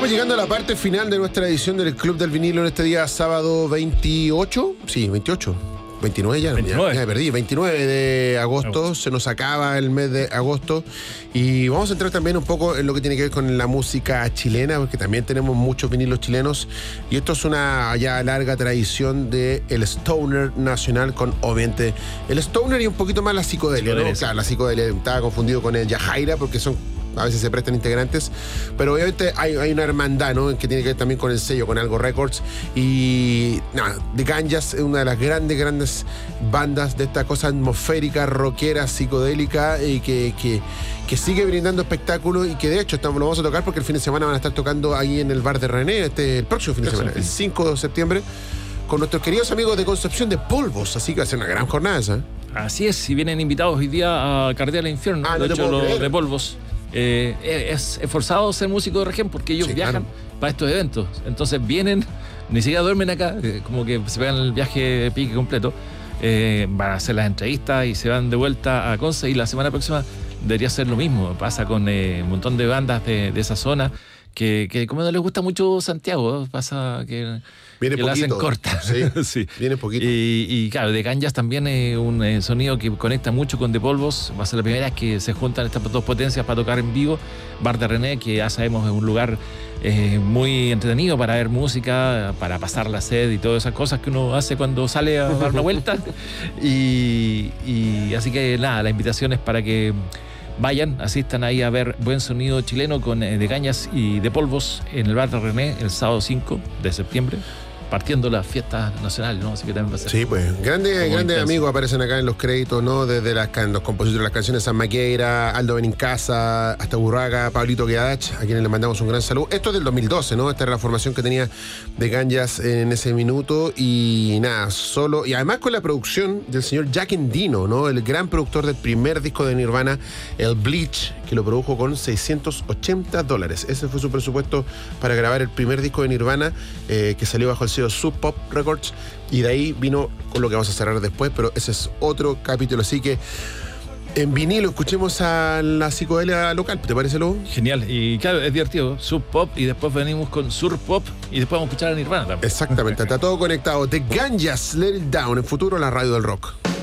Estamos llegando a la parte final de nuestra edición del Club del Vinilo en este día sábado 28. Sí, 28. 29 ya, 29. Ya me perdí. 29 de agosto. Se nos acaba el mes de agosto. Y vamos a entrar también un poco en lo que tiene que ver con la música chilena, porque también tenemos muchos vinilos chilenos. Y esto es una ya larga tradición del stoner nacional, con obviamente el stoner y un poquito más la psicodelia, ¿no? Claro, la psicodelia. Estaba confundido con el yajaira porque a veces se prestan integrantes, pero obviamente hay una hermandad, ¿no?, que tiene que ver también con el sello, con Algo Records. Y nada, The Ganjas es una de las grandes bandas de esta cosa atmosférica, rockera, psicodélica, y que sigue brindando espectáculos, y que de hecho lo vamos a tocar porque el fin de semana van a estar tocando ahí en el bar de René, el próximo fin de semana, el 5 de septiembre, con nuestros queridos amigos de Concepción de Polvos. Así que va a ser una gran jornada esa. Así es, si vienen invitados hoy día a Cardeal al Infierno, no de te hecho puedo los creer. de Polvos. Es forzado ser músico de región porque ellos viajan para estos eventos. Entonces vienen, ni siquiera duermen acá, como que se pegan el viaje pique completo. Van a hacer las entrevistas y se van de vuelta a Conce, y la semana próxima debería ser lo mismo. Pasa con un montón de bandas de esa zona que como no les gusta mucho Santiago, pasa que Viene la hacen poquito. corta. Sí, Sí. viene poquito. Y claro, The Ganjas también es un sonido que conecta mucho con The Polvos. Va a ser la primera vez que se juntan estas dos potencias para tocar en vivo. Bar de René, que ya sabemos es un lugar muy entretenido para ver música, para pasar la sed y todas esas cosas que uno hace cuando sale a dar una vuelta. Y así que nada, la invitación es para que vayan, asistan ahí a ver buen sonido chileno con The Ganjas y The Polvos en el Bar de René el sábado 5 de septiembre, partiendo las fiestas nacionales, ¿no? Así que también va a ser. Sí, pues grandes amigos aparecen acá en los créditos, ¿no? Desde los compositores de las canciones, San Maqueira, Aldo Benincasa, hasta Burraga, Pablito Quedach, a quienes le mandamos un gran saludo. Esto es del 2012, ¿no? Esta era la formación que tenía The Ganjas en ese minuto. Y nada, y además con la producción del señor Jack Endino, ¿no? El gran productor del primer disco de Nirvana, el Bleach, que lo produjo con $680. Ese fue su presupuesto para grabar el primer disco de Nirvana, que salió bajo el sello Sub Pop Records, y de ahí vino con lo que vamos a cerrar después, pero ese es otro capítulo. Así que en vinilo escuchemos a la psicodelia local, ¿te parece, Lobo? Genial, y claro, es divertido, Sub Pop, y después venimos con Sur Pop, y después vamos a escuchar a Nirvana también. Exactamente, está todo conectado. The Ganjas, Let It Down, en futuro la radio del rock.